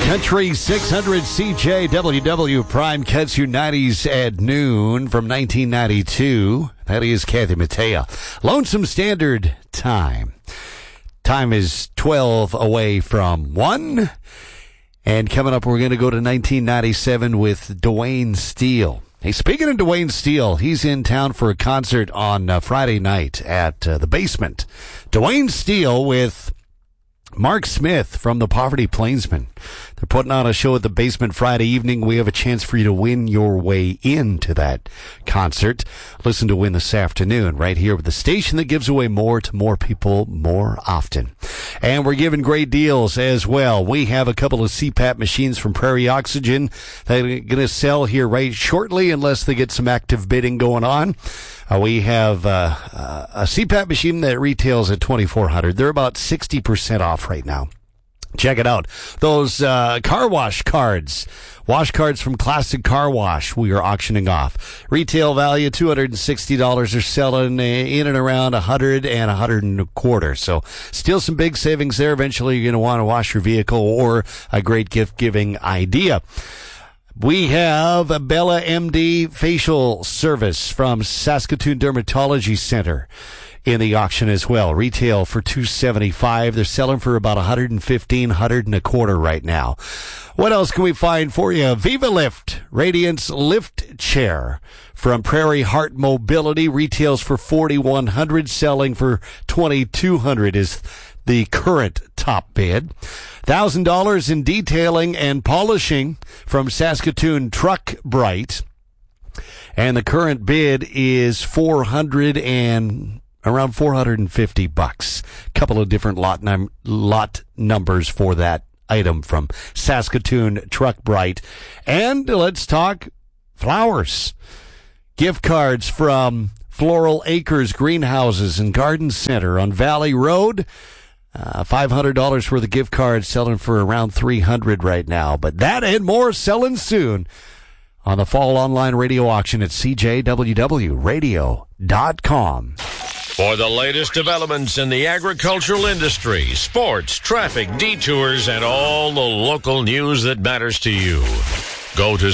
Country 600 CJWW Prime cuts you 90s at noon from 1992. That is Kathy Mattea. Lonesome Standard Time. Time is 12 away from 1. And coming up, we're going to go to 1997 with Dwayne Steele. Hey, speaking of Dwayne Steele, he's in town for a concert on Friday night at the Basement. Dwayne Steele with Mark Smith from the Poverty Plainsmen. They're putting on a show at the Basement Friday evening. We have a chance for you to win your way into that concert. Listen to Win this afternoon right here with the station that gives away more to more people more often. And we're giving great deals as well. We have a couple of CPAP machines from Prairie Oxygen that are going to sell here right shortly unless they get some active bidding going on. We have a CPAP machine that retails at $2,400. They're about 60% off right now. Check it out. Those car wash cards. Wash cards from Classic Car Wash we are auctioning off. Retail value $260. They're selling in and around $100 and $125. So still some big savings there. Eventually you're going to want to wash your vehicle or a great gift-giving idea. We have a Bella MD facial service from Saskatoon Dermatology Center in the auction as well. Retail for $275. They're selling for about $115, $125 right now. What else can we find for you? Viva Lift Radiance Lift Chair from Prairie Heart Mobility retails for $4,100, selling for $2,200 is the current top bid. $1,000 in detailing and polishing from Saskatoon Truck Bright, and the current bid is around $450. Couple of different lot numbers for that item from Saskatoon Truck Bright. And let's talk flowers. Gift cards from Floral Acres Greenhouses and Garden Center on Valley Road. $500 for the gift card, selling for around $300 right now. But that and more selling soon on the fall online radio auction at cjwwradio.com. For the latest developments in the agricultural industry, sports, traffic, detours, and all the local news that matters to you, go to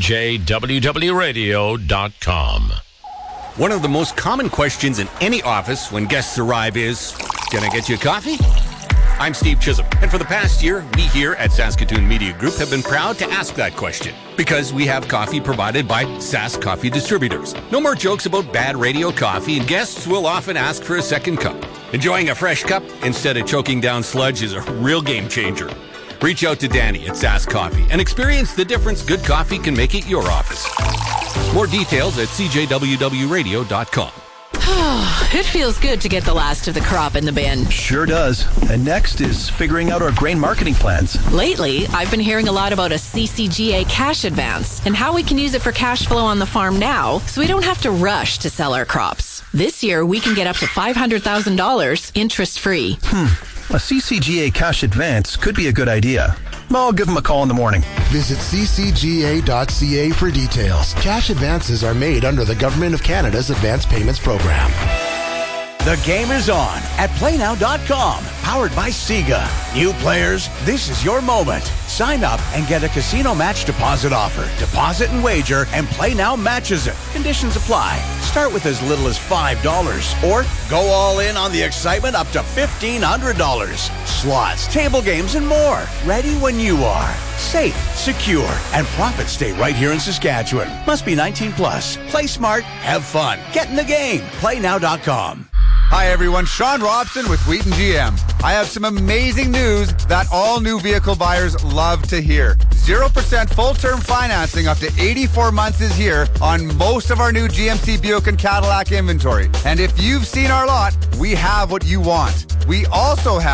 cjwwradio.com. One of the most common questions in any office when guests arrive is, "Can I get you a coffee?" I'm Steve Chisholm, and for the past year, we here at Saskatoon Media Group have been proud to ask that question because we have coffee provided by Sask Coffee Distributors. No more jokes about bad radio coffee, and guests will often ask for a second cup. Enjoying a fresh cup instead of choking down sludge is a real game changer. Reach out to Danny at Sask Coffee and experience the difference good coffee can make at your office. More details at cjwwradio.com. It feels good to get the last of the crop in the bin. Sure does. And next is figuring out our grain marketing plans. Lately, I've been hearing a lot about a CCGA cash advance and how we can use it for cash flow on the farm now so we don't have to rush to sell our crops. This year, we can get up to $500,000 interest-free. A CCGA cash advance could be a good idea. I'll give them a call in the morning. Visit ccga.ca for details. Cash advances are made under the Government of Canada's Advance Payments Program. The game is on at PlayNow.com, powered by Sega. New players, this is your moment. Sign up and get a casino match deposit offer. Deposit and wager, and PlayNow matches it. Conditions apply. Start with as little as $5, or go all in on the excitement up to $1,500. Slots, table games, and more. Ready when you are. Safe, secure, and profits stay right here in Saskatchewan. Must be 19 plus. Play smart, have fun. Get in the game. PlayNow.com. Hi everyone, Sean Robson with Wheaton GM. I have some amazing news that all new vehicle buyers love to hear. 0% full-term financing up to 84 months is here on most of our new GMC, Buick, and Cadillac inventory. And if you've seen our lot, we have what you want. We also have